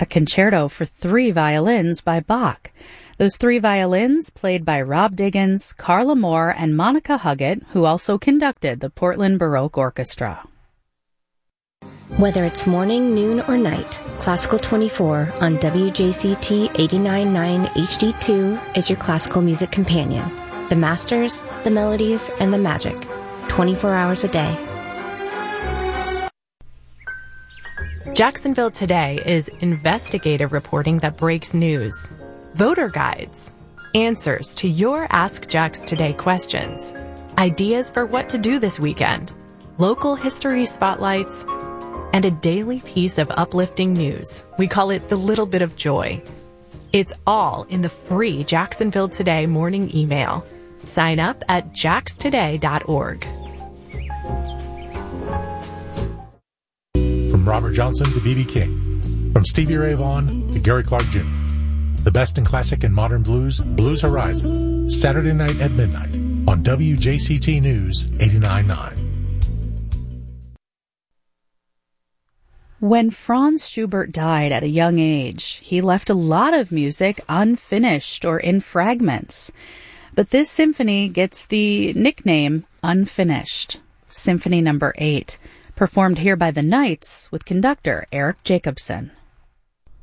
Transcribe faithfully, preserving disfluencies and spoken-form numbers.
a concerto for three violins by Bach. Those three violins played by Rob Diggins, Carla Moore, and Monica Huggett, who also conducted the Portland Baroque Orchestra. Whether it's morning, noon, or night, Classical twenty-four on W J C T eighty-nine point nine H D two is your classical music companion. The masters, the melodies, and the magic. twenty-four hours a day. Jacksonville Today is investigative reporting that breaks news. Voter guides, answers to your Ask Jax Today questions, ideas for what to do this weekend, local history spotlights, and a daily piece of uplifting news. We call it the little bit of joy. It's all in the free Jacksonville Today morning email. Sign up at jax today dot org. From Robert Johnson to B B King, from Stevie Ray Vaughan to Gary Clark Junior The best in classic and modern blues, Blues Horizon, Saturday night at midnight on W J C T News eighty-nine point nine. When Franz Schubert died at a young age, he left a lot of music unfinished or in fragments. But this symphony gets the nickname Unfinished. Symphony number eight, performed here by the Knights with conductor Eric Jacobson.